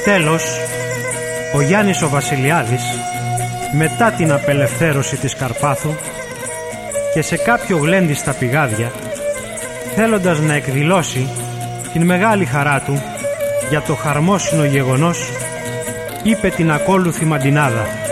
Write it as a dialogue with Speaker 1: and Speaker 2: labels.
Speaker 1: Τέλος, ο Γιάννης ο Βασιλιάδης, μετά την απελευθέρωση της Καρπάθου και σε κάποιο γλέντι στα πηγάδια, θέλοντας να εκδηλώσει την μεγάλη χαρά του για το χαρμόσυνο γεγονός, είπε την ακόλουθη μαντινάδα: